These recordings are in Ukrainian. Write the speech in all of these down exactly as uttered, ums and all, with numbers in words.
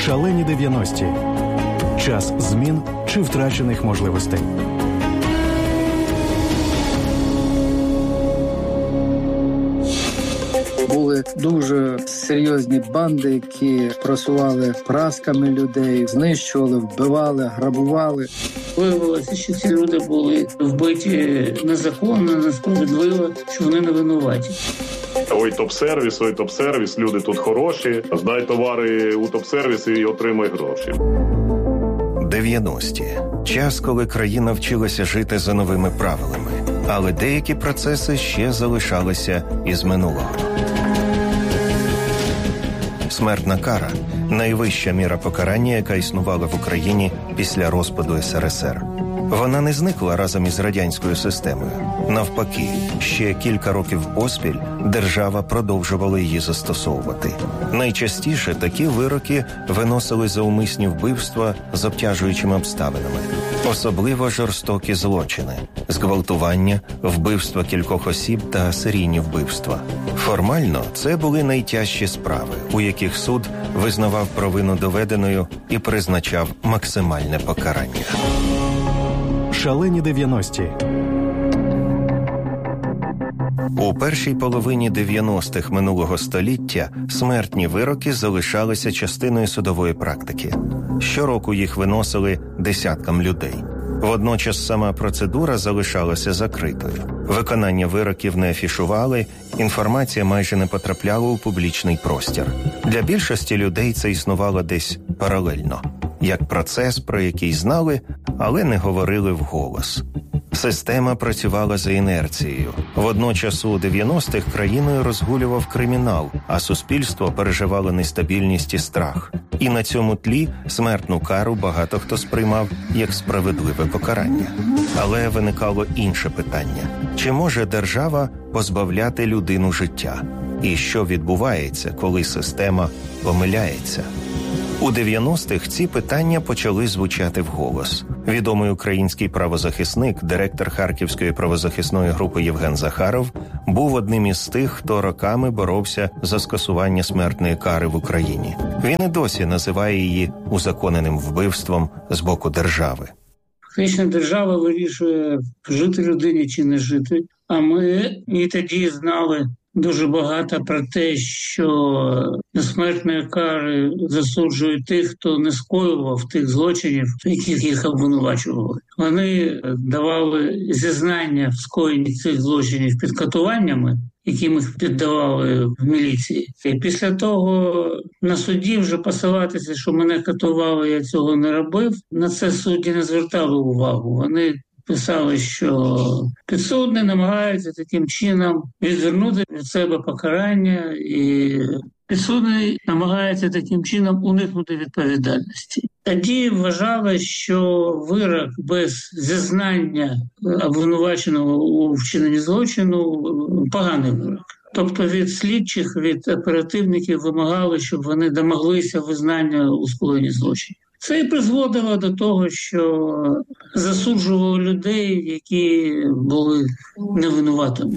Шалені дев'яності. Час змін чи втрачених можливостей. Були дуже серйозні банди, які просували прасками людей, знищували, вбивали, грабували. Виявилося, що ці люди були вбиті незаконно, несправедливо, що вони не винуваті. Ой, топ-сервіс, ой, топ-сервіс, люди тут хороші. Здай товари у топ-сервіс і отримай гроші. дев'яності. Час, коли країна вчилася жити за новими правилами. Але деякі процеси ще залишалися із минулого. Смертна кара – найвища міра покарання, яка існувала в Україні після розпаду ес ер ес ер. Вона не зникла разом із радянською системою. Навпаки, ще кілька років поспіль держава продовжувала її застосовувати. Найчастіше такі вироки виносили за умисні вбивства з обтяжуючими обставинами. Особливо жорстокі злочини – зґвалтування, вбивства кількох осіб та серійні вбивства. Формально це були найтяжчі справи, у яких суд визнавав провину доведеною і призначав максимальне покарання. Шалені дев'яності. У першій половині дев'яностих минулого століття смертні вироки залишалися частиною судової практики. Щороку їх виносили десяткам людей. Водночас сама процедура залишалася закритою. Виконання вироків не афішували, інформація майже не потрапляла у публічний простір. Для більшості людей це існувало десь паралельно, як процес, про який знали, але не говорили вголос. Система працювала за інерцією. Водночас у дев'яностих країною розгулював кримінал, а суспільство переживало нестабільність і страх. І на цьому тлі смертну кару багато хто сприймав як справедливе покарання. Але виникало інше питання. Чи може держава позбавляти людину життя? І що відбувається, коли система помиляється? У дев'яностих ці питання почали звучати вголос. Відомий український правозахисник, директор Харківської правозахисної групи Євген Захаров, був одним із тих, хто роками боровся за скасування смертної кари в Україні. Він і досі називає її узаконеним вбивством з боку держави. Фактично держава вирішує, жити людині чи не жити. А ми і тоді знали дуже багато про те, що до смертної кари засуджують тих, хто не скоював тих злочинів, яких їх обвинувачували. Вони давали зізнання в скоєнні цих злочинів під катуваннями, яким їх піддавали в міліції. І після того на суді вже посилатися, що мене катували, я цього не робив, на це судді не звертали увагу. Вони писали, що підсудний намагається таким чином відвернути від себе покарання, і підсудний намагається таким чином уникнути відповідальності. Тоді вважали, що вирок без зізнання обвинуваченого у вчиненні злочину – поганий вирок. Тобто від слідчих, від оперативників вимагали, щоб вони домоглися визнання у скоєнні злочинів. Це і призводило до того, що засуджували людей, які були невинуватими.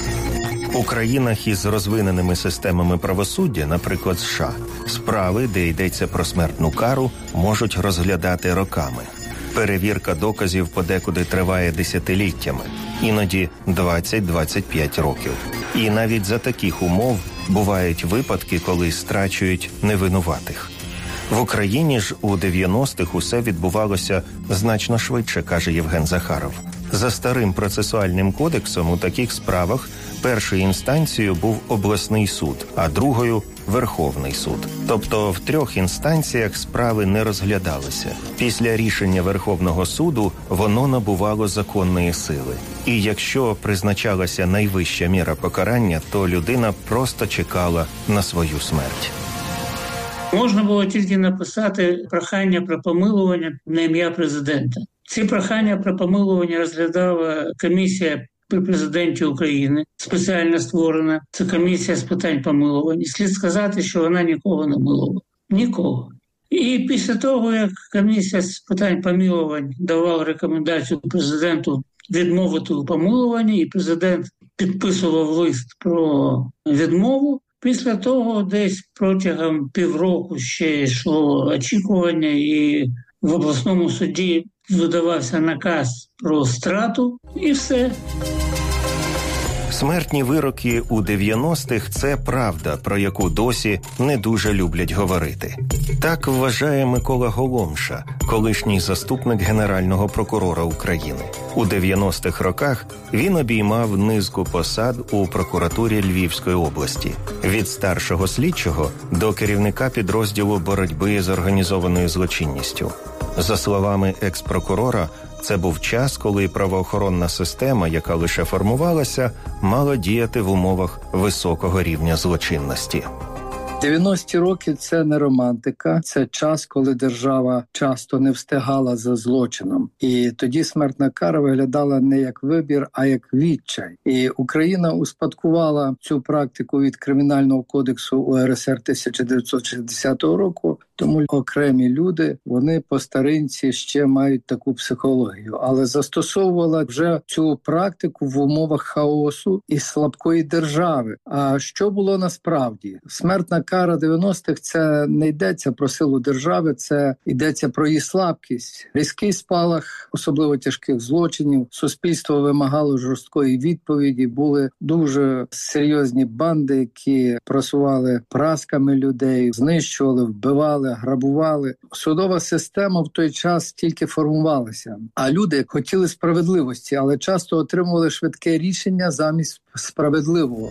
У країнах із розвиненими системами правосуддя, наприклад США, справи, де йдеться про смертну кару, можуть розглядати роками. Перевірка доказів подекуди триває десятиліттями, іноді двадцять-двадцять п'ять років. І навіть за таких умов бувають випадки, коли страчують невинуватих. В Україні ж у дев'яностих усе відбувалося значно швидше, каже Євген Захаров. За старим процесуальним кодексом у таких справах першою інстанцією був обласний суд, а другою – Верховний суд. Тобто в трьох інстанціях справи не розглядалися. Після рішення Верховного суду воно набувало законної сили. І якщо призначалася найвища міра покарання, то людина просто чекала на свою смерть. Можна було тільки написати прохання про помилування на ім'я президента. Ці прохання про помилування розглядала комісія при президенті України, спеціально створена. Це комісія з питань помилування. Слід сказати, що вона нікого не милувала. Нікого. І після того, як комісія з питань помилувань давала рекомендацію президенту відмовити у помилуванні, і президент підписував лист про відмову, Після того десь протягом півроку ще йшло очікування, і в обласному суді видавався наказ про страту, і все. Смертні вироки у дев'яностих – це правда, про яку досі не дуже люблять говорити. Так вважає Микола Голомша, колишній заступник Генерального прокурора України. У дев'яностих роках він обіймав низку посад у прокуратурі Львівської області. Від старшого слідчого до керівника підрозділу боротьби з організованою злочинністю. За словами екс-прокурора, це був час, коли правоохоронна система, яка лише формувалася, мала діяти в умовах високого рівня злочинності. дев'яності роки – це не романтика, це час, коли держава часто не встигала за злочином. І тоді смертна кара виглядала не як вибір, а як відчай. І Україна успадкувала цю практику від Кримінального кодексу У Ер Ес Ер тисяча дев'ятсот шістдесятого року, тому окремі люди, вони по старинці ще мають таку психологію. Але застосовувала вже цю практику в умовах хаосу і слабкої держави. А що було насправді? Смертна кара дев'яностих – це не йдеться про силу держави, це йдеться про її слабкість. Різкий спалах особливо тяжких злочинів. Суспільство вимагало жорсткої відповіді. Були дуже серйозні банди, які просували прасками людей, знищували, вбивали, грабували. Судова система в той час тільки формувалася. А люди хотіли справедливості, але часто отримували швидке рішення замість справедливого.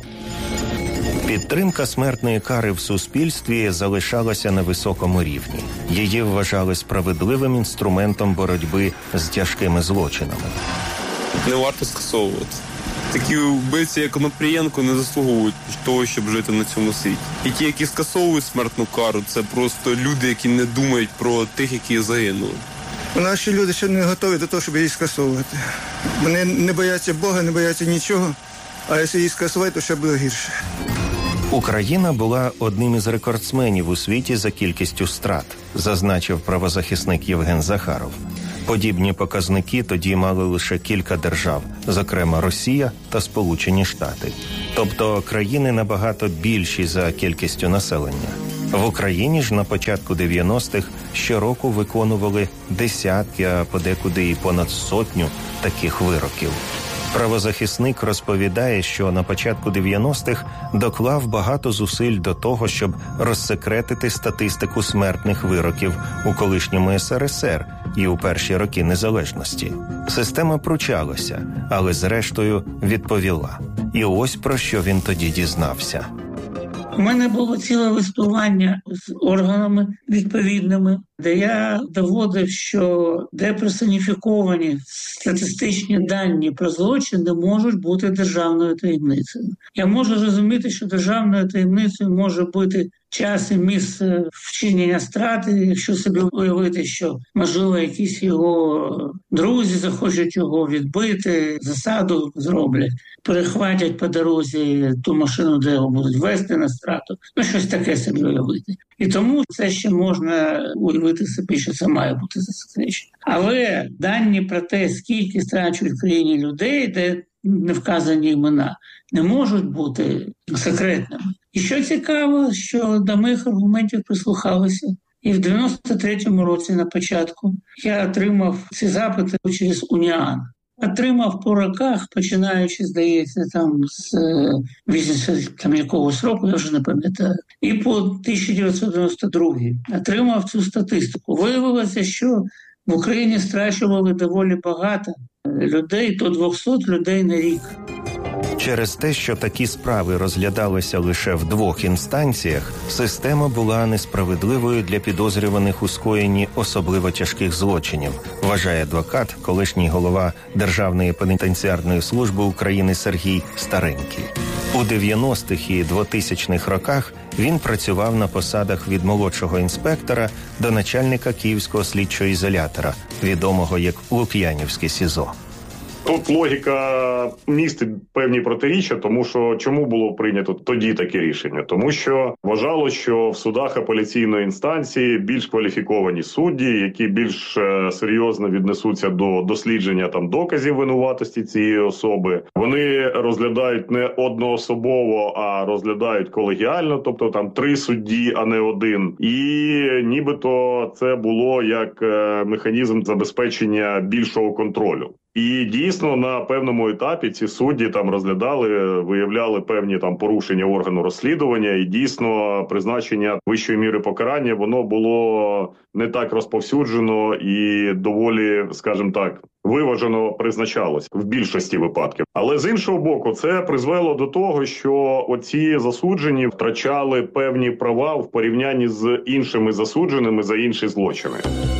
Підтримка смертної кари в суспільстві залишалася на високому рівні. Її вважали справедливим інструментом боротьби з тяжкими злочинами. Не варто скасовувати. Такі вбивці, як Онопрієнко, не заслуговують того, щоб жити на цьому світі. І ті, які скасовують смертну кару, це просто люди, які не думають про тих, які загинули. Наші люди ще не готові до того, щоб її скасовувати. Вони не бояться Бога, не бояться нічого, а якщо її скасувати, то ще буде гірше. Україна була одним із рекордсменів у світі за кількістю страт, зазначив правозахисник Євген Захаров. Подібні показники тоді мали лише кілька держав, зокрема Росія та Сполучені Штати. Тобто країни набагато більші за кількістю населення. В Україні ж на початку дев'яностих щороку виконували десятки, а подекуди і понад сотню таких вироків. Правозахисник розповідає, що на початку дев'яностих доклав багато зусиль до того, щоб розсекретити статистику смертних вироків у колишньому Ес Ер Ес Ер і у перші роки незалежності. Система пручалася, але зрештою відповіла. І ось про що він тоді дізнався. У мене було ціле листування з органами відповідними, де я доводив, що деперсоніфіковані статистичні дані про злочин не можуть бути державною таємницею. Я можу розуміти, що державною таємницею може бути час і місце вчинення страти, якщо собі уявити, що, можливо, якісь його друзі захочуть його відбити, засаду зроблять, перехватять по дорозі ту машину, де його будуть вести на страту. Ну, щось таке собі уявити. І тому це ще можна уявити собі, що це має бути засекречено. Але дані про те, скільки страчують в країні людей, де не вказані імена, не можуть бути секретними. І що цікаво, що до моїх аргументів прислухалися. І в дев'яносто третьому році на початку я отримав ці запити через Уніан. Отримав по роках, починаючи, здається, там з вісімдесят там якогось року, я вже не пам'ятаю, і по тисяча дев'ятсот дев'яносто другий отримав цю статистику. Виявилося, що в Україні страчували доволі багато людей, до двісті людей на рік. Через те, що такі справи розглядалися лише в двох інстанціях, система була несправедливою для підозрюваних у скоєнні особливо тяжких злочинів, вважає адвокат, колишній голова Державної пенітенціарної служби України Сергій Старенький. У дев'яностих і двотисячних роках він працював на посадах від молодшого інспектора до начальника Київського слідчого ізолятора, відомого як Лук'янівське СІЗО. Тут логіка містить певні протиріччя, тому що чому було прийнято тоді таке рішення? Тому що вважало, що в судах апеляційної інстанції більш кваліфіковані судді, які більш серйозно віднесуться до дослідження там доказів винуватості цієї особи. Вони розглядають не одноособово, а розглядають колегіально, тобто там три судді, а не один. І нібито це було як механізм забезпечення більшого контролю. І дійсно на певному етапі ці судді там розглядали, виявляли певні там порушення органу розслідування, і дійсно призначення вищої міри покарання, воно було не так розповсюджено і доволі, скажімо так, виважено призначалось в більшості випадків. Але з іншого боку, це призвело до того, що оці засуджені втрачали певні права в порівнянні з іншими засудженими за інші злочини.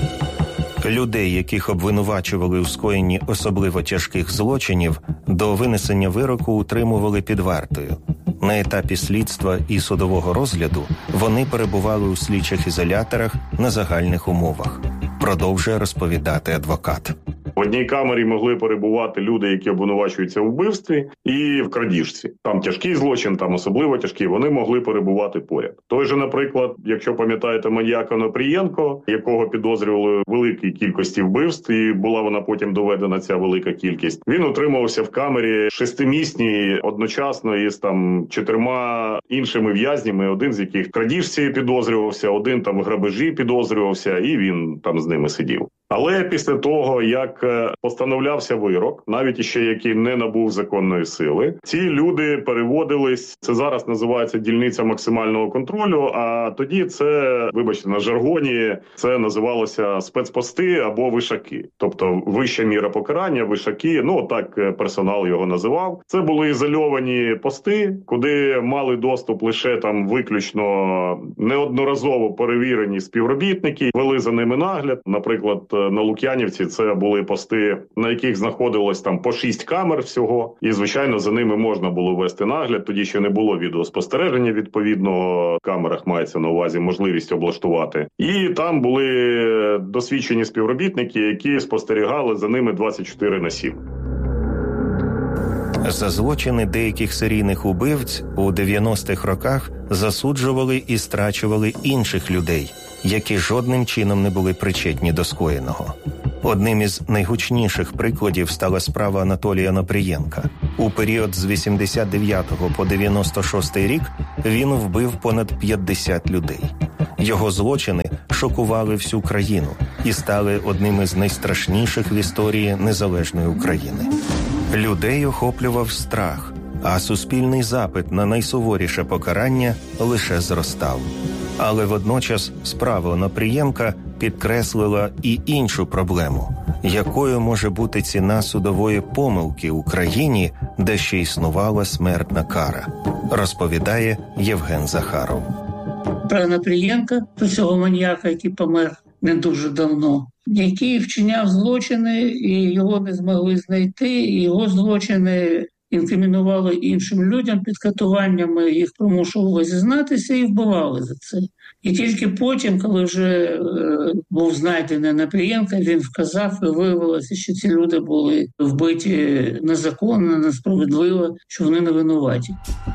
Людей, яких обвинувачували у скоєнні особливо тяжких злочинів, до винесення вироку утримували під вартою. На етапі слідства і судового розгляду вони перебували у слідчих ізоляторах на загальних умовах. Продовжує розповідати адвокат. В одній камері могли перебувати люди, які обвинувачуються у вбивстві, і в крадіжці. Там тяжкий злочин, там особливо тяжкий, вони могли перебувати поряд. Той же, наприклад, якщо пам'ятаєте маньяка Онопрієнко, якого підозрювали в великій кількості вбивств, і була вона потім доведена, ця велика кількість, він утримувався в камері шестимісній одночасно із там чотирма іншими в'язнями, один з яких в крадіжці підозрювався, один там в грабежі підозрювався, і він там з ними сидів. Але після того, як постановлявся вирок, навіть іще який не набув законної сили, ці люди переводились, це зараз називається дільниця максимального контролю, а тоді це, вибачте, на жаргоні це називалося спецпости або вишаки. Тобто вища міра покарання, вишаки, ну так персонал його називав. Це були ізольовані пости, куди мали доступ лише там виключно неодноразово перевірені співробітники, вели за ними нагляд, наприклад, на Лук'янівці це були пости, на яких знаходилось там по шість камер всього. І, звичайно, за ними можна було вести нагляд. Тоді ще не було відеоспостереження, відповідно, в камерах мається на увазі можливість облаштувати. І там були досвідчені співробітники, які спостерігали за ними двадцять чотири на сім. За злочини деяких серійних убивць у дев'яностих роках засуджували і страчували інших людей, які жодним чином не були причетні до скоєного. Одним із найгучніших прикладів стала справа Анатолія Онопрієнка. У період з вісімдесят дев'ятого по дев'яносто шостий рік він вбив понад п'ятдесят людей. Його злочини шокували всю країну і стали одним із найстрашніших в історії незалежної України. Людей охоплював страх, а суспільний запит на найсуворіше покарання лише зростав. Але водночас справа Онопрієнка підкреслила і іншу проблему, якою може бути ціна судової помилки у країні, де ще існувала смертна кара, розповідає Євген Захаров. Про Онопрієнка, про цього маніяка, який помер не дуже давно, який вчиняв злочини, і його не змогли знайти, і його злочини інкримінували іншим людям під катуваннями, їх примушували зізнатися і вбивали за це. І тільки потім, коли вже е, був знайдений Онопрієнко, він вказав і виявилося, що ці люди були вбиті незаконно, несправедливо, що вони не винуваті.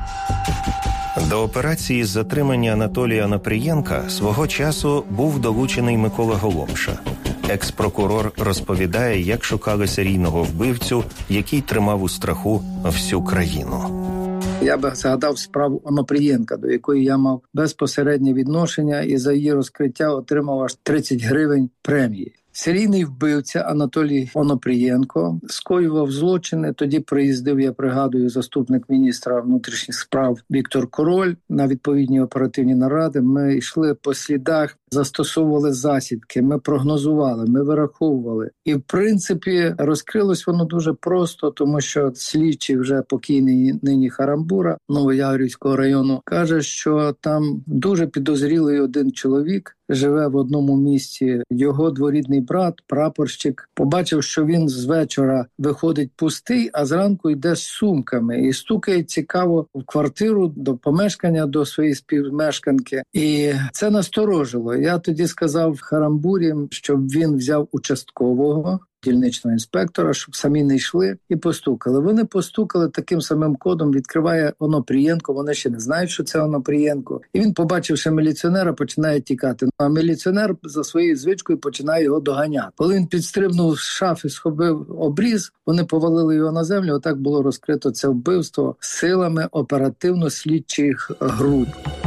До операції з затримання Анатолія Онопрієнка свого часу був долучений Микола Голомша. Екс-прокурор розповідає, як шукали серійного вбивцю, який тримав у страху всю країну. Я би згадав справу Онопрієнка, до якої я мав безпосереднє відношення і за її розкриття отримав аж тридцять гривень премії. Серійний вбивця Анатолій Онопрієнко скоював злочини. Тоді приїздив, я пригадую, заступник міністра внутрішніх справ Віктор Король на відповідні оперативні наради. Ми йшли по слідах, застосовували засідки, ми прогнозували, ми вираховували. І, в принципі, розкрилось воно дуже просто, тому що слідчий, вже покійний нині Харамбура Новояворівського району, каже, що там дуже підозрілий один чоловік, живе в одному місті. Його дворідний брат, прапорщик, побачив, що він з вечора виходить пустий, а зранку йде з сумками і стукає цікаво в квартиру до помешкання, до своєї співмешканки. І це насторожило. Я тоді сказав Харамбурі, щоб він взяв участкового, дільничного інспектора, щоб самі не йшли і постукали. Вони постукали таким самим кодом, відкриває Онопрієнко, вони ще не знають, що це Онопрієнко. І він, побачивши міліціонера, починає тікати. А міліціонер за своєю звичкою починає його доганяти. Коли він підстрибнув з шафи, схопив обріз, вони повалили його на землю. Отак було розкрито це вбивство силами оперативно-слідчих груп.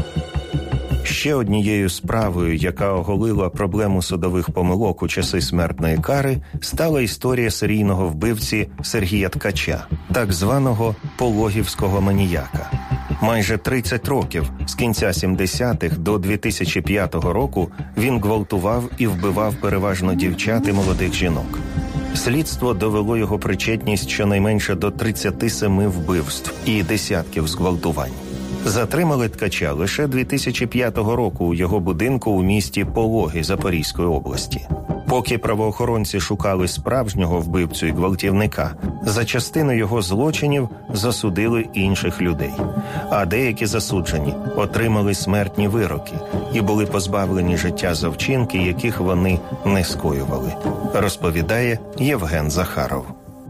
Ще однією справою, яка оголила проблему судових помилок у часи смертної кари, стала історія серійного вбивці Сергія Ткача, так званого пологівського маніяка. Майже тридцять років, з кінця сімдесятих до дві тисячі п'ятого року, він гвалтував і вбивав переважно дівчат і молодих жінок. Слідство довело його причетність щонайменше до тридцяти семи вбивств і десятків зґвалтувань. Затримали Ткача лише дві тисячі п'ятого року у його будинку у місті Пологи Запорізької області. Поки правоохоронці шукали справжнього вбивцю і гвалтівника, за частину його злочинів засудили інших людей. А деякі засуджені отримали смертні вироки і були позбавлені життя за вчинки, яких вони не скоювали, розповідає Євген Захаров.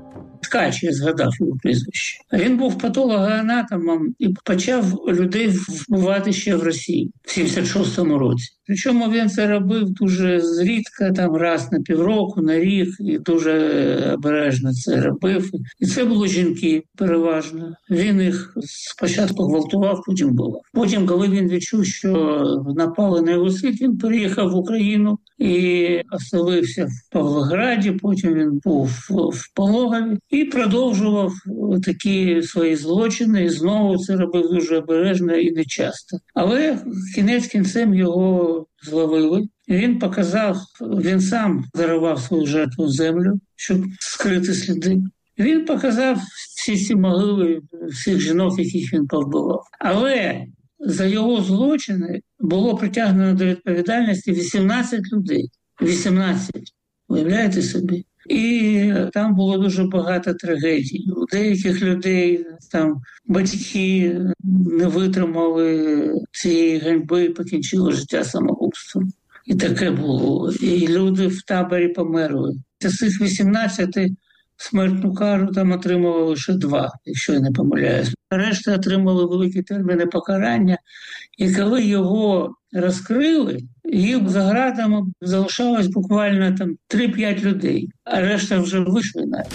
Ткач, я згадав його прізвище. Він був патологоанатомом і почав людей вбивати ще в Росії в сімдесят шостому році. Причому він це робив дуже зрідка, там раз на півроку, на рік, і дуже обережно це робив. І це були жінки переважно. Він їх спочатку гвалтував, потім вбивав. Потім, коли він відчув, що напали на його слід, він переїхав в Україну і оселився в Павлограді, потім він був в Пологові і продовжував такі свої злочини, і знову це робив дуже обережно і нечасто. Але кінець кінцем його зловили. Він показав, він сам заривав свою жертву в землю, щоб скрити сліди. Він показав всі ці могили всіх жінок, яких він повбивав. Але за його злочини було притягнено до відповідальності вісімнадцять людей. вісімнадцять. Уявляєте собі? І там було дуже багато трагедій. У деяких людей там батьки не витримали цієї ганьби і покінчили життя самогубством. І таке було. І люди в таборі померли. З цих вісімнадцяти смертну кару там отримали лише два, якщо я не помиляюсь. Решта отримали великі терміни покарання. І коли його розкрили, їх за ґратами залишалось буквально там три-п'ять людей, а решта вже вийшли навіть.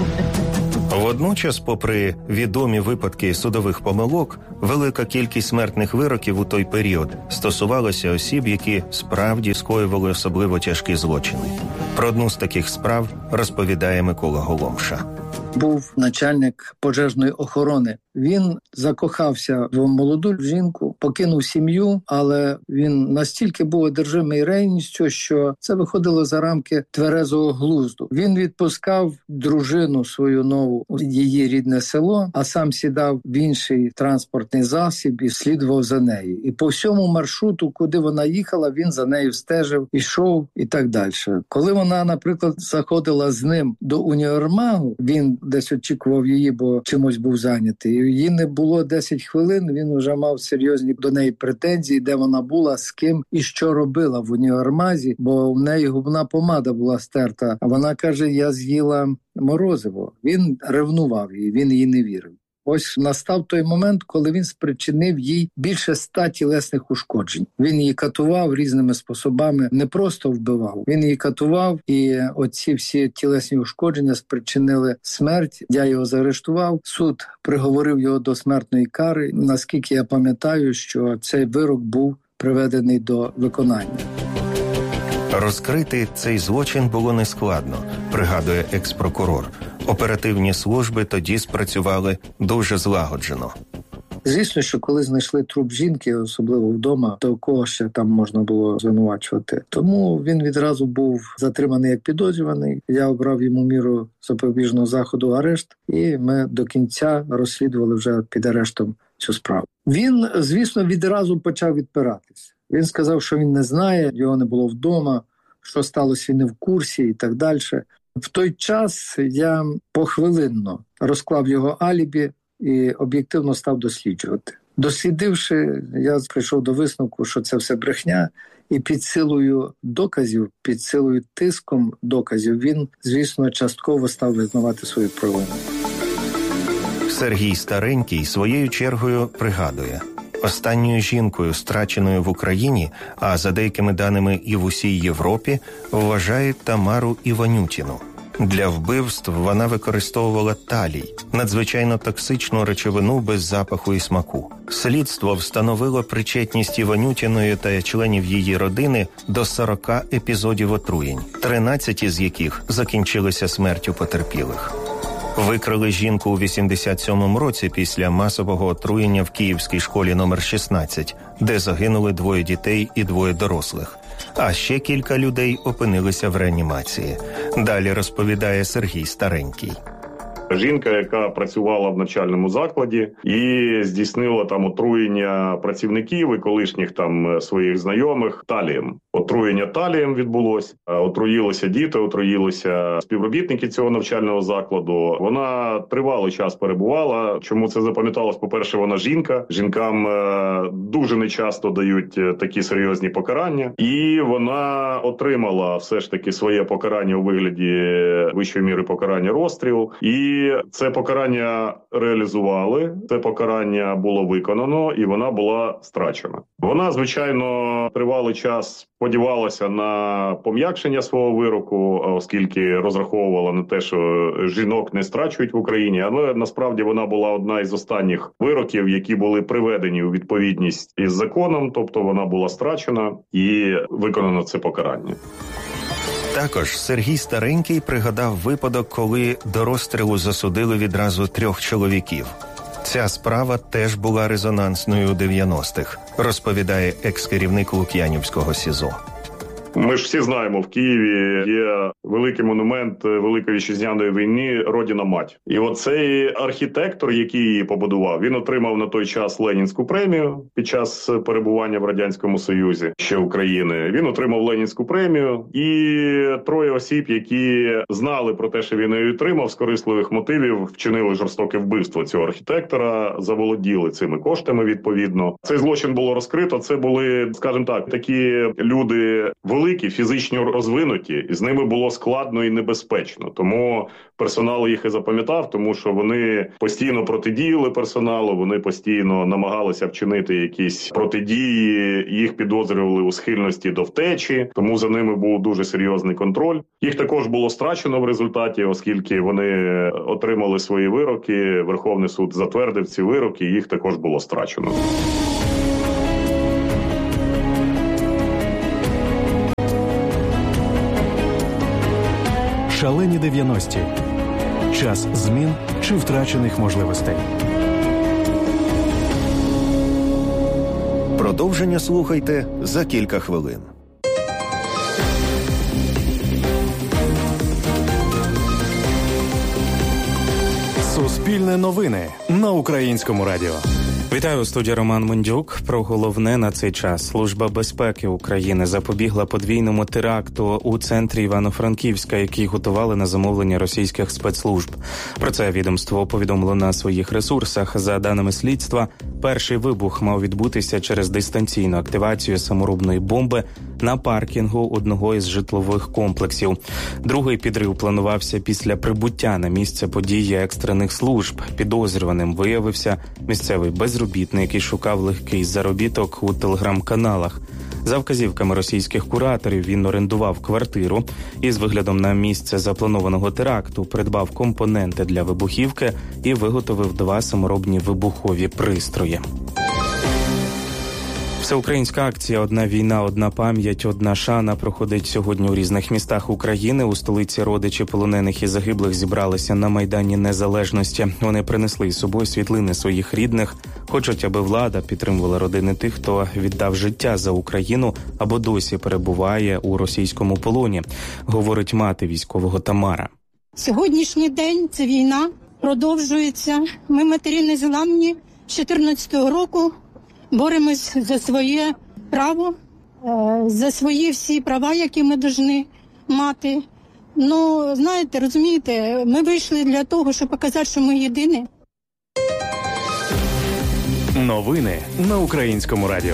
Водночас, попри відомі випадки судових помилок, велика кількість смертних вироків у той період стосувалася осіб, які справді скоювали особливо тяжкі злочини. Про одну з таких справ розповідає Микола Голомша. Був начальник пожежної охорони. Він закохався в молоду жінку, покинув сім'ю, але він настільки був одержимий ревністю, що це виходило за рамки тверезого глузду. Він відпускав дружину свою нову у її рідне село, а сам сідав в інший транспортний засіб і слідував за нею. І по всьому маршруту, куди вона їхала, він за нею стежив, ішов і так далі. Коли вона, наприклад, заходила з ним до універмагу, він десь очікував її, бо чимось був зайнятий. Її не було десять хвилин, він вже мав серйозні до неї претензії, де вона була, з ким і що робила в універмазі, бо в неї губна помада була стерта. А вона каже, я з'їла морозиво. Він ревнував її, він їй не вірив. Ось настав той момент, коли він спричинив їй більше ста тілесних ушкоджень. Він її катував різними способами, не просто вбивав. Він її катував, і оці всі тілесні ушкодження спричинили смерть. Я його заарештував. Суд приговорив його до смертної кари. Наскільки я пам'ятаю, що цей вирок був приведений до виконання. Розкрити цей злочин було нескладно, пригадує екс-прокурор. Оперативні служби тоді спрацювали дуже злагоджено. Звісно, що коли знайшли труп жінки, особливо вдома, то кого ще там можна було звинувачувати. Тому він відразу був затриманий як підозрюваний. Я обрав йому міру запобіжного заходу арешт, і ми до кінця розслідували вже під арештом цю справу. Він, звісно, відразу почав відпиратись. Він сказав, що він не знає, його не було вдома, що сталося, він не в курсі і так далі. В той час я похвилинно розклав його алібі і об'єктивно став досліджувати. Дослідивши, я прийшов до висновку, що це все брехня, і під силою доказів, під силою тиском доказів, він, звісно, частково став визнавати свою провину. Сергій Старенький своєю чергою пригадує, останньою жінкою, страченою в Україні, а за деякими даними і в усій Європі, вважають Тамару Іванютіну. Для вбивств вона використовувала талій – надзвичайно токсичну речовину без запаху і смаку. Слідство встановило причетність Іванютіної та членів її родини до сорока епізодів отруєнь, тринадцять із яких закінчилися смертю потерпілих. Викрили жінку у вісімдесят сьомому році після масового отруєння в Київській школі номер шістнадцять, де загинули двоє дітей і двоє дорослих. А ще кілька людей опинилися в реанімації. Далі розповідає Сергій Старенький. Жінка, яка працювала в навчальному закладі і здійснила там отруєння працівників і колишніх там своїх знайомих талієм. Отруєння талієм відбулося, отруїлися діти, отруїлися співробітники цього навчального закладу. Вона тривалий час перебувала. Чому це запам'яталось? По-перше, вона жінка. Жінкам дуже нечасто дають такі серйозні покарання. І вона отримала все ж таки своє покарання у вигляді вищої міри покарання розстріл. І це покарання реалізували, це покарання було виконано, і вона була страчена. Вона, звичайно, тривалий час сподівалася на пом'якшення свого вироку, оскільки розраховувала на те, що жінок не страчують в Україні, але насправді вона була одна із останніх вироків, які були приведені у відповідність із законом, тобто вона була страчена і виконано це покарання. Також Сергій Старенький пригадав випадок, коли до розстрілу засудили відразу трьох чоловіків. Ця справа теж була резонансною у дев'яностих, розповідає екс-керівник Лук'янівського СІЗО. Ми ж всі знаємо, в Києві є великий монумент Великої Вітчизняної війни «Родина-мать». І оцей архітектор, який її побудував, він отримав на той час Ленінську премію під час перебування в Радянському Союзі ще України. Він отримав Ленінську премію, і троє осіб, які знали про те, що він її отримав, з корисливих мотивів вчинили жорстоке вбивство цього архітектора, заволоділи цими коштами відповідно. Цей злочин було розкрито, це були, скажімо так, такі люди великі, фізично розвинуті, і з ними було складно і небезпечно. Тому персонал їх і запам'ятав, тому що вони постійно протидіяли персоналу, вони постійно намагалися вчинити якісь протидії, їх підозрювали у схильності до втечі, тому за ними був дуже серйозний контроль. Їх також було страчено в результаті, оскільки вони отримали свої вироки, Верховний суд затвердив ці вироки, їх також було страчено. Шалені дев'яності. Час змін чи втрачених можливостей. Продовження слухайте за кілька хвилин. Суспільне новини на Українському радіо. Вітаю, у студії Роман Мондюк. Про головне на цей час. Служба безпеки України запобігла подвійному теракту у центрі Івано-Франківська, який готували на замовлення російських спецслужб. Про це відомство повідомило на своїх ресурсах. За даними слідства, перший вибух мав відбутися через дистанційну активацію саморобної бомби на паркінгу одного із житлових комплексів. Другий підрив планувався після прибуття на місце події екстрених служб. Підозрюваним виявився місцевий безробітний, який шукав легкий заробіток у телеграм-каналах. За вказівками російських кураторів він орендував квартиру і з виглядом на місце запланованого теракту придбав компоненти для вибухівки і виготовив два саморобні вибухові пристрої. Всеукраїнська акція «Одна війна, одна пам'ять, одна шана» проходить сьогодні у різних містах України. У столиці родичі полонених і загиблих зібралися на Майдані Незалежності. Вони принесли із собою світлини своїх рідних. Хочуть, аби влада підтримувала родини тих, хто віддав життя за Україну або досі перебуває у російському полоні, говорить мати військового Тамара. Сьогоднішній день це війна продовжується. Ми матері незламні з чотирнадцятого року. Боремось за своє право, за свої всі права, які ми повинні мати. Ну, знаєте, розумієте, ми вийшли для того, щоб показати, що ми єдині. Новини на Українському радіо.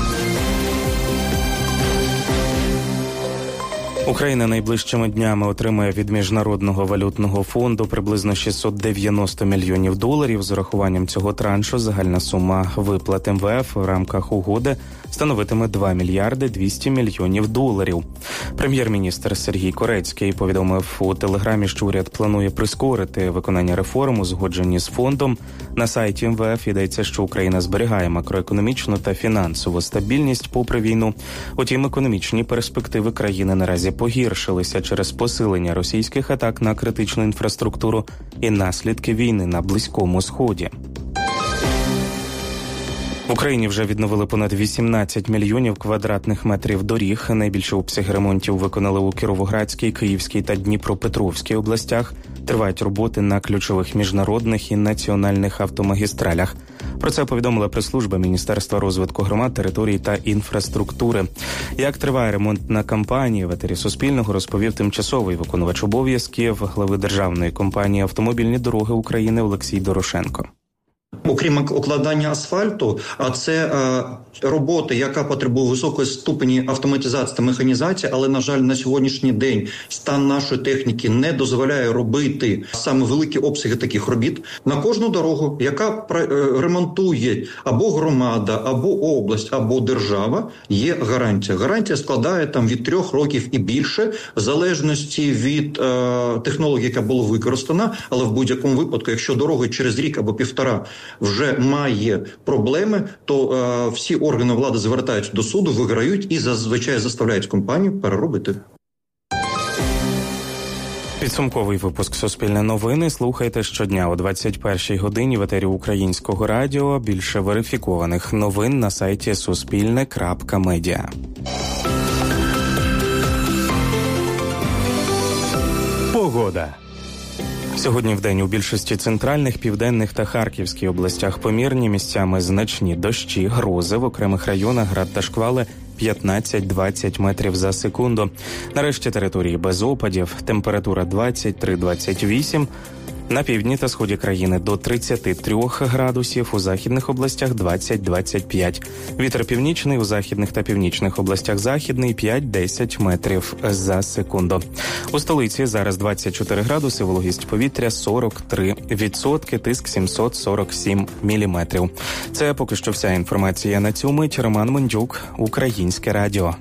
Україна найближчими днями отримає від Міжнародного валютного фонду приблизно шістсот дев'яносто мільйонів доларів. З урахуванням цього траншу загальна сума виплат ем ве еф в рамках угоди становитиме два мільярди двісті мільйонів доларів. Прем'єр-міністр Сергій Корецький повідомив у телеграмі, що уряд планує прискорити виконання реформ, узгоджені з фондом. На сайті ем ве еф йдеться, що Україна зберігає макроекономічну та фінансову стабільність попри війну. Утім, економічні перспективи країни наразі погіршилися через посилення російських атак на критичну інфраструктуру і наслідки війни на Близькому Сході. В Україні вже відновили понад вісімнадцять мільйонів квадратних метрів доріг. Найбільші обсяги ремонтів виконали у Кіровоградській, Київській та Дніпропетровській областях. Тривають роботи на ключових міжнародних і національних автомагістралях. Про це повідомила прес-служба Міністерства розвитку громад, територій та інфраструктури. Як триває ремонтна кампанія, в етері Суспільного розповів тимчасовий виконувач обов'язків глави державної компанії «Автомобільні дороги України» Олексій Дорошенко. Окрім укладання асфальту, а це е, робота, яка потребує високої ступені автоматизації та механізації, але, на жаль, на сьогоднішній день стан нашої техніки не дозволяє робити саме великі обсяги таких робіт. На кожну дорогу, яка е, ремонтує або громада, або область, або держава, є гарантія. Гарантія складає там від трьох років і більше, в залежності від е, технології, яка була використана, але в будь-якому випадку, якщо дорога через рік або півтора вже має проблеми, то е, всі органи влади звертаються до суду, виграють і зазвичай заставляють компанію переробити. Підсумковий випуск «Суспільне новини» слухайте щодня о двадцять першій годині в етері Українського радіо. Більше верифікованих новин на сайті суспільне крапка медіа. Погода. Сьогодні вдень у більшості центральних, південних та Харківській областях помірні, місцями значні дощі, грози, в окремих районах град та шквали п'ятнадцять-двадцять метрів за секунду. Нарешті території без опадів, температура двадцять три - двадцять вісім. На півдні та сході країни до тридцять три градусів, у західних областях двадцять - двадцять п'ять. Вітер північний, у західних та північних областях західний п'ять-десять метрів за секунду. У столиці зараз двадцять чотири градуси, вологість повітря сорок три відсотки, тиск сімсот сорок сім міліметрів. Це поки що вся інформація на цю мить. Роман Мендюк, Українське радіо.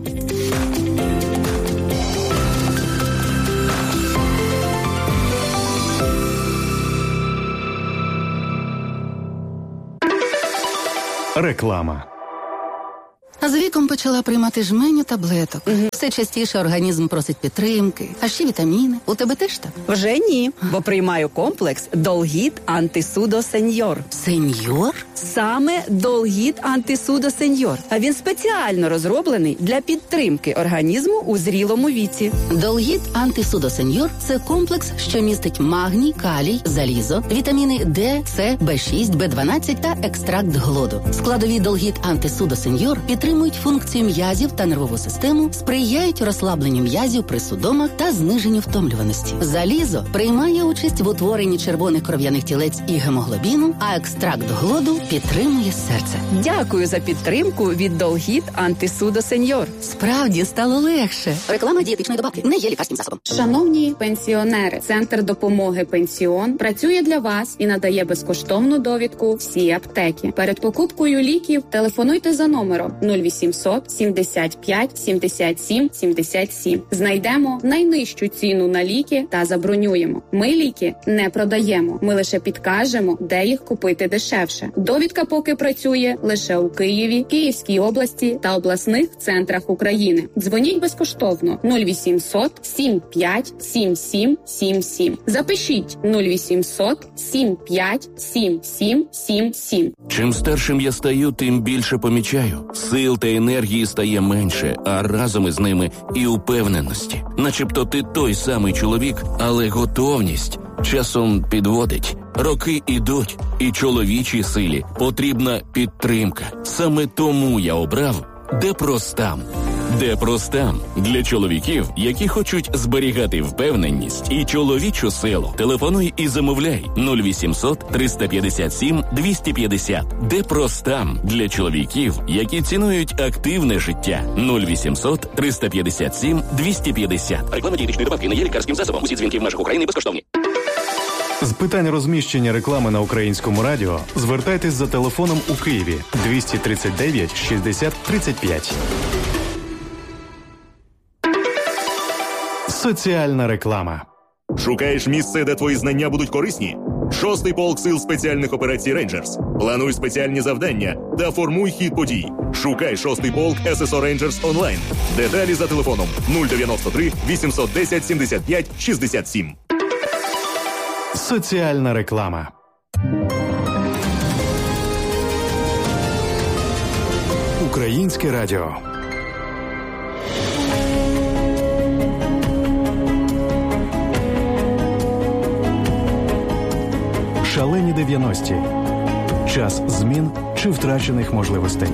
Реклама. А з віком почала приймати жменю таблеток. Угу. Все частіше організм просить підтримки, а ще вітаміни. У тебе теж так? Вже ні, бо приймаю комплекс Долгіт Антисудо Сеньор. Сеньор? Саме Долгіт Антисудо Сеньор. А він спеціально розроблений для підтримки організму у зрілому віці. Долгіт Антисудо Сеньор – це комплекс, що містить магній, калій, залізо, вітаміни Д, С, Б шість, Б дванадцять та екстракт глоду. Складові Долгіт Антисудо Сеньор підтримують функцію м'язів та нервову систему, сприяють розслабленню м'язів при судомах та зниженню втомлюваності. Залізо приймає участь в утворенні червоних кров'яних тілець і гемоглобіну, а екстракт глоду підтримує серце. Дякую за підтримку від Долгіт Антисудо Сеньор. Справді стало легше. Реклама дієтичної добавки не є лікарським засобом. Шановні пенсіонери, Центр допомоги «Пенсіон» працює для вас і надає безкоштовну довідку всі аптеки. Перед покупкою ліків телефонуйте за номером нуль вісімсот сімдесят п'ять сімдесят сім сімдесят сім. Знайдемо найнижчу ціну на ліки та забронюємо. Ми ліки не продаємо. Ми лише підкажемо, де їх купити дешевше. Довідка поки працює лише у Києві, Київській області та обласних центрах України. Дзвоніть безкоштовно нуль вісімсот сім п'ять сім сім сім сім. Запишіть нуль вісімсот сім п'ять сім сім сім сім. Чим старшим я стаю, тим більше помічаю. Сил та енергії стає менше, а разом із ними і упевненості. Начебто ти той самий чоловік, але готовність часом підводить. Роки ідуть, і чоловічій силі потрібна підтримка. Саме тому я обрав Депростам. Депростам для чоловіків, які хочуть зберігати впевненість і чоловічу силу. Телефонуй і замовляй нуль вісімсот триста п'ятдесят сім двісті п'ятдесят. Депростам для чоловіків, які цінують активне життя. нуль вісімсот триста п'ятдесят сім двісті п'ятдесят. Реклама дієтичної добавки не є лікарським засобом. Усі дзвінки в межах України безкоштовні. З питань розміщення реклами на Українському радіо звертайтесь за телефоном у Києві двісті тридцять дев'ять шістдесят тридцять п'ять. Соціальна реклама. Шукаєш місце, де твої знання будуть корисні? Шостий полк сил спеціальних операцій «Рейнджерс». Плануй спеціальні завдання та формуй хід подій. Шукай шостий полк ес ес о «Рейнджерс» онлайн. Деталі за телефоном нуль дев'яносто три вісімсот десять сімдесят п'ять шістдесят сім. Соціальна реклама. Українське радіо. Шалені дев'яності. Час змін чи втрачених можливостей.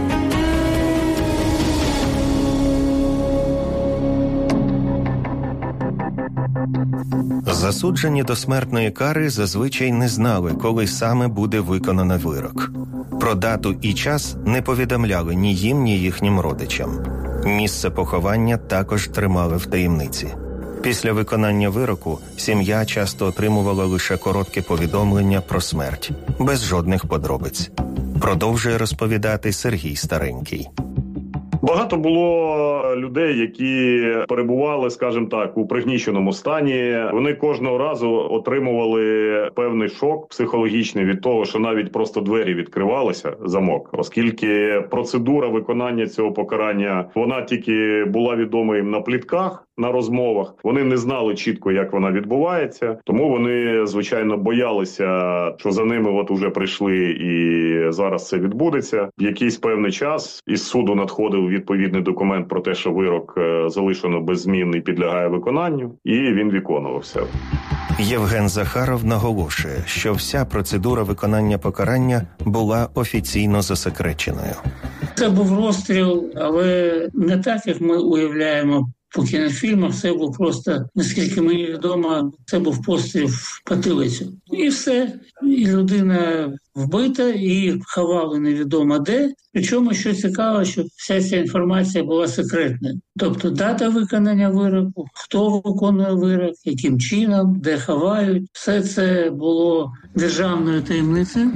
Засуджені до смертної кари зазвичай не знали, коли саме буде виконано вирок. Про дату і час не повідомляли ні їм, ні їхнім родичам. Місце поховання також тримали в таємниці. Після виконання вироку сім'я часто отримувала лише коротке повідомлення про смерть, без жодних подробиць. Продовжує розповідати Сергій Старенький. Багато було людей, які перебували, скажімо так, у пригніченому стані. Вони кожного разу отримували певний шок психологічний від того, що навіть просто двері відкривалися, замок. Оскільки процедура виконання цього покарання, вона тільки була відома їм на плітках, на розмовах. Вони не знали чітко, як вона відбувається. Тому вони, звичайно, боялися, що за ними от уже прийшли і зараз це відбудеться. В якийсь певний час із суду надходив відповідний документ про те, що вирок залишено без змін і підлягає виконанню, і він виконувався. Євген Захаров наголошує, що вся процедура виконання покарання була офіційно засекреченою. Це був розстріл, але не так, як ми уявляємо по кінофільмах. Це був просто, наскільки мені відомо, це був постріл в потилицю. І все. І людина вбита, і ховали невідомо де. Причому, що цікаво, що вся ця інформація була секретною. Тобто дата виконання вироку, хто виконує вирок, яким чином, де ховають. Все це було державною таємницею.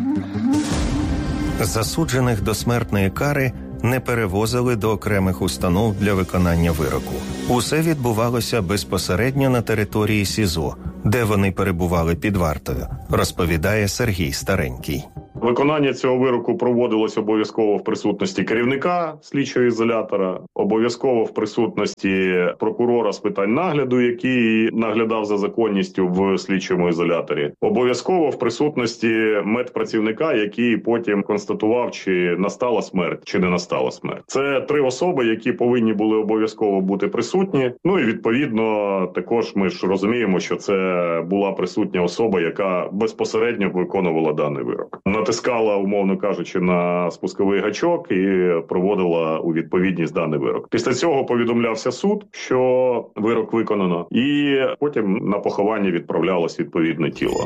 Засуджених до смертної кари не перевозили до окремих установ для виконання вироку. Усе відбувалося безпосередньо на території СІЗО, де вони перебували під вартою, розповідає Сергій Старенький. Виконання цього вироку проводилось обов'язково в присутності керівника слідчого ізолятора, обов'язково в присутності прокурора з питань нагляду, який наглядав за законністю в слідчому ізоляторі, обов'язково в присутності медпрацівника, який потім констатував, чи настала смерть, чи не настала смерть. Це три особи, які повинні були обов'язково бути присутні. Ну і відповідно також ми ж розуміємо, що це була присутня особа, яка безпосередньо виконувала даний вирок. Натискала, умовно кажучи, на спусковий гачок і проводила у відповідність даний вирок. Після цього повідомлявся суд, що вирок виконано, і потім на поховання відправлялось відповідне тіло.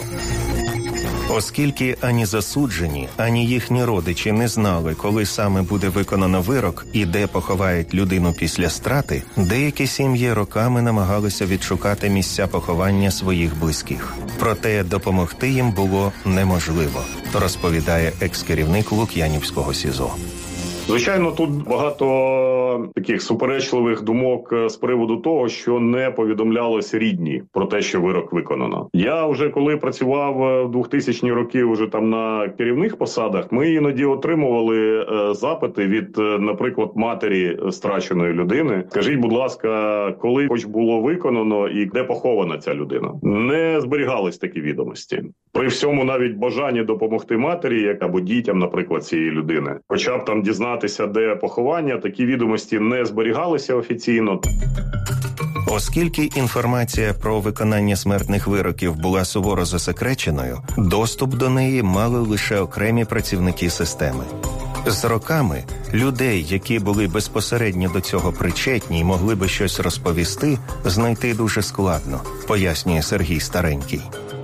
Оскільки ані засуджені, ані їхні родичі не знали, коли саме буде виконано вирок і де поховають людину після страти, деякі сім'ї роками намагалися відшукати місця поховання своїх близьких. Проте допомогти їм було неможливо, розповідає екс-керівник Лук'янівського СІЗО. Звичайно, тут багато таких суперечливих думок з приводу того, що не повідомлялось рідні про те, що вирок виконано. Я вже коли працював в двохтисячні роки вже там на керівних посадах, ми іноді отримували запити від, наприклад, матері страченої людини. Скажіть, будь ласка, коли хоч було виконано і де похована ця людина? Не зберігались такі відомості. При всьому навіть бажанні допомогти матері або дітям, наприклад, цієї людини, хоча б там дізнатися, де поховання, такі відомості не зберігалися офіційно. Оскільки інформація про виконання смертних вироків була суворо засекреченою, доступ до неї мали лише окремі працівники системи. З роками людей, які були безпосередньо до цього причетні і могли би щось розповісти, знайти дуже складно, пояснює Сергій Старенький.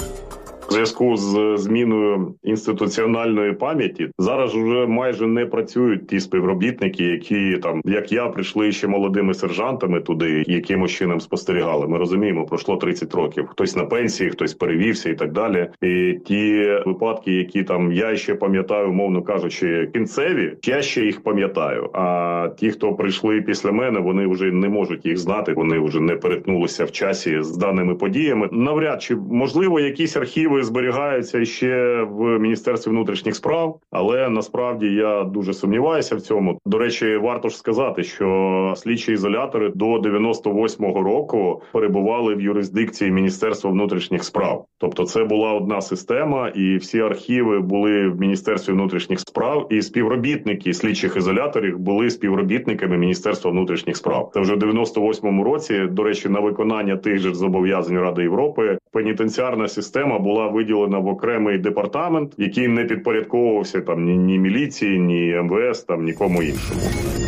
В зв'язку з зміною інституціональної пам'яті зараз вже майже не працюють ті співробітники, які там, як я, прийшли ще молодими сержантами туди, якимось чином спостерігали. Ми розуміємо, пройшло тридцять років. Хтось на пенсії, хтось перевівся і так далі. І ті випадки, які там я ще пам'ятаю, умовно кажучи, кінцеві, я ще їх пам'ятаю. А ті, хто прийшли після мене, вони вже не можуть їх знати, вони вже не перетнулися в часі з даними подіями. Навряд чи, можливо, якісь архіви зберігаються ще в Міністерстві внутрішніх справ, але насправді я дуже сумніваюся в цьому. До речі, варто ж сказати, що слідчі ізолятори до дев'яносто восьмого року перебували в юрисдикції Міністерства внутрішніх справ. Тобто це була одна система, і всі архіви були в Міністерстві внутрішніх справ, і співробітники слідчих ізоляторів були співробітниками Міністерства внутрішніх справ. Це вже в дев'яносто восьмому році, до речі, на виконання тих же зобов'язань Ради Європи, пенітенціарна система була виділена в окремий департамент, який не підпорядковувався там ні, ні міліції, ні ем ве ес, там нікому іншому.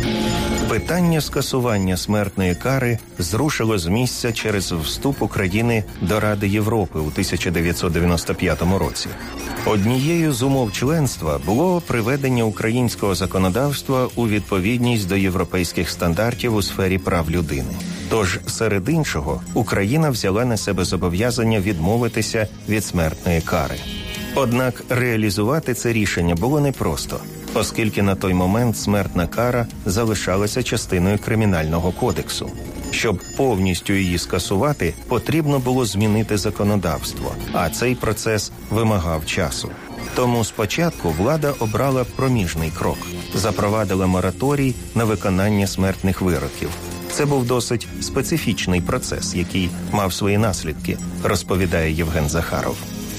Питання скасування смертної кари зрушило з місця через вступ України до Ради Європи у тисяча дев'ятсот дев'яносто п'ятому році. Однією з умов членства було приведення українського законодавства у відповідність до європейських стандартів у сфері прав людини. Тож, серед іншого, Україна взяла на себе зобов'язання відмовитися від смертної кари. Однак реалізувати це рішення було непросто, оскільки на той момент смертна кара залишалася частиною Кримінального кодексу. Щоб повністю її скасувати, потрібно було змінити законодавство, а цей процес вимагав часу. Тому спочатку влада обрала проміжний крок – запровадила мораторій на виконання смертних вироків. Це був досить специфічний процес, який мав свої наслідки, розповідає Євген Захаров.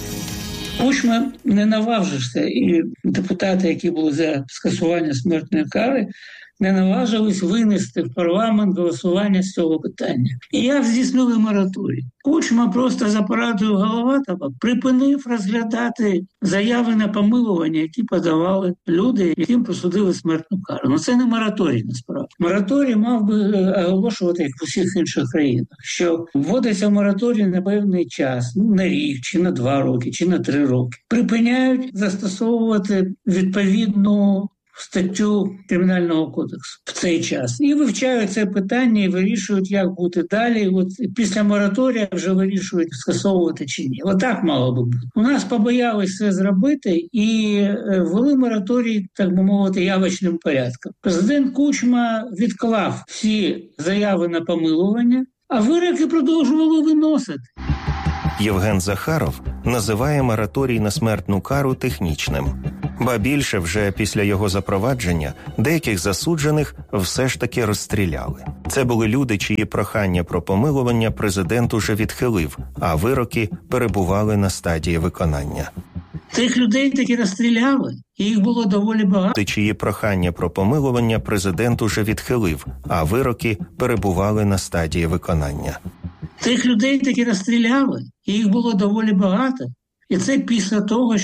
Кучма не наважився, і депутати, які були за скасування смертної кари, не наважились винести в парламент голосування з цього питання. І як здійснили мораторій? Кучма просто з апаратою Головатова припинив розглядати заяви на помилування, які подавали люди, яким присудили смертну кару. Ну це не мораторій, насправді. Мораторій мав би оголошувати, як в усіх інших країнах, що вводиться мораторій на певний час, ну, на рік, чи на два роки, чи на три роки. Припиняють застосовувати відповідну статтю Кримінального кодексу в цей час. І вивчають це питання і вирішують, як бути далі. От після мораторія вже вирішують, скасовувати чи ні. Отак мало би бути. У нас побоялись це зробити і ввели мораторій, так би мовити, явочним порядком. Президент Кучма відклав всі заяви на помилування, а вироки продовжували виносити. Євген Захаров називає мораторій на смертну кару технічним. Ба більше, вже після його запровадження деяких засуджених все ж таки розстріляли. Це були люди, чиї прохання про помилування президент уже відхилив, а вироки перебували на стадії виконання. Тих людей таки розстріляли, і їх було доволі багато. Чиї прохання про помилування президент уже відхилив, а вироки перебували на стадії виконання. Тих людей таки розстріляли, і їх було доволі багато. І це після того,